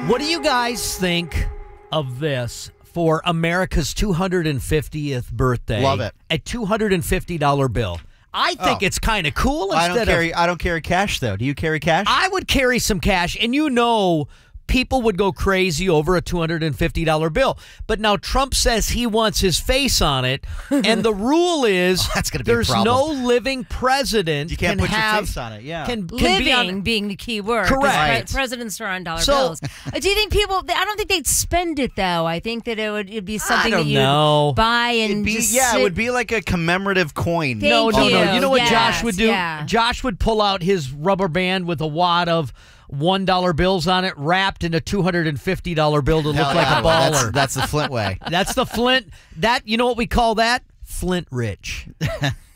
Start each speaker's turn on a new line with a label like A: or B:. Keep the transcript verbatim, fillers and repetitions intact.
A: What do you guys think of this for America's two hundred fiftieth birthday?
B: Love it.
A: A two hundred fifty dollar bill. I think
B: Oh.
A: it's kind of cool.
B: I
A: Instead
B: don't carry.
A: of,
B: I don't carry cash though. Do you carry cash?
A: I would carry some cash, and you know people would go crazy over a two hundred fifty dollar bill. But now Trump says he wants his face on it, and the rule is
B: Oh, that's gonna be a
A: there's
B: problem.
A: no living president
B: You can't
A: can
B: put your
A: have,
B: face on it, yeah.
A: Can, can
C: Living
A: be on,
C: being the key word. 'cause
A: Correct.
C: pre- presidents are on dollar
A: So-
C: bills. Uh, Do you think people? I don't think they'd spend it though. I think that it would it'd be something
A: don't
C: that you
A: know.
C: buy and
B: It'd be,
C: just
B: yeah,
C: sit-
B: it would be like a commemorative coin.
C: Thank
A: No, no, no.
C: you.
A: You know what Josh
C: Yes,
A: would do?
C: yeah.
A: Josh would pull out his rubber band with a wad of one dollar bills on it, wrapped in a two hundred fifty dollar bill to look
B: Hell
A: like
B: yeah,
A: a
B: well,
A: baller.
B: That's, that's the Flint way.
A: That's the Flint. That you know what we call that? Flint rich.